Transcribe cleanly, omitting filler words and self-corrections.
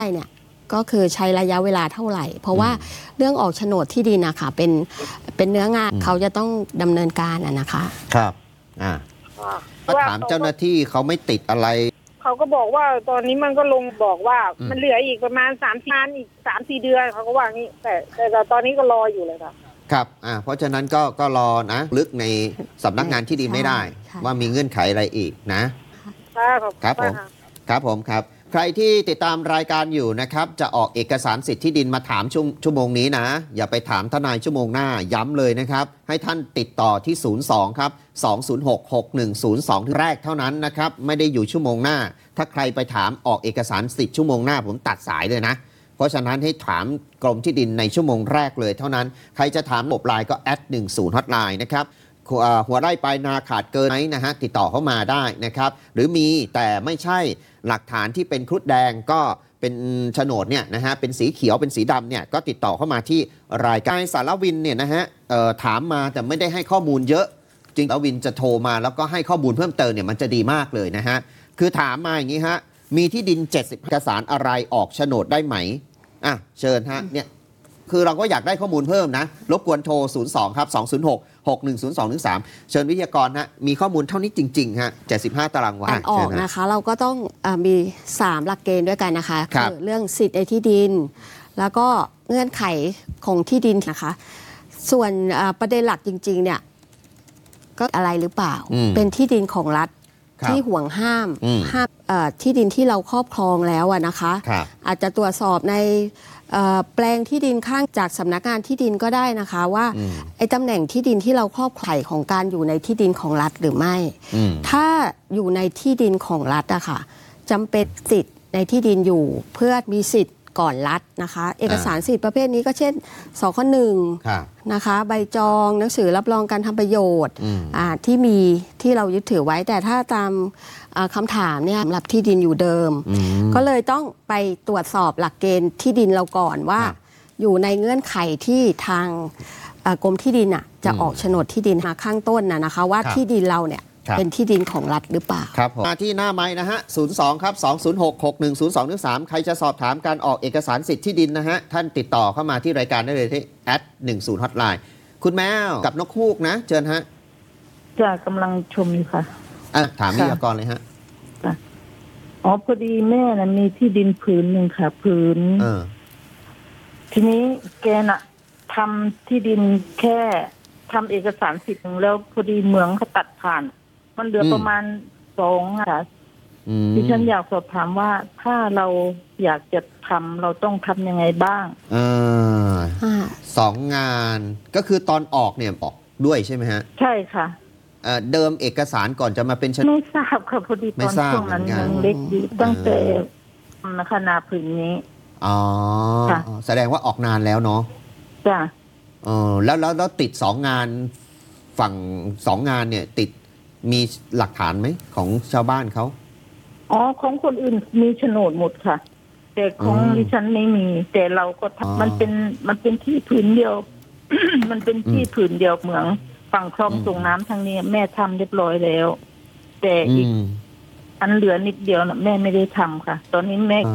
เนี่ยก็คือใช้ระยะเวลาเท่าไหร่เพราะว่าเรื่องออกโฉนดที่ดินนะคะเป็นเนื้องานเขาจะต้องดำเนินการนะคะครับก็ถามเจ้าหน้าที่เขาไม่ติดอะไรเขาก็บอกว่าตอนนี้มันก็ลงบอกว่ามันเหลืออีกประมาณอีก 3-4 เดือนเขาก็ว่างี้แต่ตอนนี้ก็รออยู่เลยค่ะครับเพราะฉะนั้นก็รอนะลึกในสำนักงานที่ดินไม่ได้ว่ามีเงื่อนไขอะไรอีกนะครับผมครับใครที่ติดตามรายการอยู่นะครับจะออกเอกสารสิทธิ์ที่ดินมาถามชั่วโมงนี้นะอย่าไปถามทนายชั่วโมงหน้าย้ำเลยนะครับให้ท่านติดต่อที่02ครับ2066102แรกเท่านั้นนะครับไม่ได้อยู่ชั่วโมงหน้าถ้าใครไปถามออกเอกสารสิทธิ์ชั่วโมงหน้าผมตัดสายเลยนะเพราะฉะนั้นให้ถามกรมที่ดินในชั่วโมงแรกเลยเท่านั้นใครจะถามระบบไลน์ก็@10 hotline นะครับหัวไร่ปลายนาขาดเกินไหมนะฮะติดต่อเข้ามาได้นะครับหรือมีแต่ไม่ใช่หลักฐานที่เป็นครุฑแดงก็เป็นโฉนดเนี่ยนะฮะเป็นสีเขียวเป็นสีดำเนี่ยก็ติดต่อเข้ามาที่รายการสารวินเนี่ยนะฮะถามมาแต่ไม่ได้ให้ข้อมูลเยอะจริงสารวินจะโทรมาแล้วก็ให้ข้อมูลเพิ่มเติมเนี่ยมันจะดีมากเลยนะฮะคือถามมาอย่างนี้ฮะมีที่ดิน70เอกสารอะไรออกโฉนดได้ไหมเชิญฮะเนี่ยคือเราก็อยากได้ข้อมูลเพิ่มนะรบกวนโทร02ครับ206610213เชิญวิทยากรฮะมีข้อมูลเท่านี้จริงๆฮะ75ตารางวาการออกนะคะเราก็ต้องมี3หลักเกณฑ์ด้วยกันนะคะคือเรื่องสิทธิ์ในที่ดินแล้วก็เงื่อนไขของที่ดินนะคะส่วนประเด็นหลักจริงๆเนี่ยก็อะไรหรือเปล่าเป็นที่ดินของรัฐที่ห่วงห้ามที่ดินที่เราครอบครองแล้วนะคะอาจจะตรวจสอบในแปลงที่ดินข้างจากสำนักงานที่ดินก็ได้นะคะว่าไอ้ตำแหน่งที่ดินที่เราครอบครองของการอยู่ในที่ดินของรัฐหรือไม่ถ้าอยู่ในที่ดินของรัฐอะค่ะจำเป็นสิทธิ์ในที่ดินอยู่เพื่อมีสิทธิ์ก่อนรัฐนะคะเอกสารสิทธิ์ประเภทนี้ก็เช่นสค.1นะคะใบจองหนังสือรับรองการทำประโยชน์ที่เรายึดถือไว้แต่ถ้าตามคำถามเนี่ยสำหรับที่ดินอยู่เดิมก็เลยต้องไปตรวจสอบหลักเกณฑ์ที่ดินเราก่อนว่าอยู่ในเงื่อนไขที่ทางกรมที่ดินจะออกโฉนดที่ดินมาข้างต้นนะคะว่าที่ดินเราเนี่ยเป็นที่ดินของรัฐหรือเปล่าครับผมมาที่หน้าไม้นะฮะ02ครับ206610213ใครจะสอบถามการออกเอกสารสิทธิ์ที่ดินนะฮะท่านติดต่อเข้ามาที่รายการได้เลยที่@10 hotline คุณแมวกับนกฮูกนะเชิญฮะจะกำลังชมอยู่ค่ะถามวิทยากรเลยฮะพอดีแม่มีที่ดินผืนหนึ่งค่ะผืนทีนี้แกทำที่ดินแค่ทำเอกสารสิทธิ์แล้วพอดีเหมืองเขาตัดผ่านมันเหลือประมาณ2ค่ะดิฉันอยากสอบถามว่าถ้าเราอยากจะทำเราต้องทำยังไงบ้าง 2 งานก็คือตอนออกเนี่ยออกด้วยใช่ไหมฮะใช่ค่ะเดิมเอกสารก่อนจะมาเป็นไม่ทราบค่ะพอดีตอนช่วงนั้นยังเล็กอยู่ตั้งแต่ขนาดผืนนี้แสดงว่าออกนานแล้วเนาะจ้ะแล้วติด2 งานฝั่ง2 งานเนี่ยติดมีหลักฐานไหมของชาวบ้านเขาของคนอื่นมีโฉนดหมดค่ะแต่ของดิฉันไม่มีแต่เราก็มันเป็นที่ผืนเดียว มันเป็นที่ผืนเดียวเหมืองฝั่งคลองส่งน้ำทางนี้แม่ทำเรียบร้อยแล้วแต่อีกอันเหลือนิดเดียวแม่ไม่ได้ทำค่ะตอนนี้แม่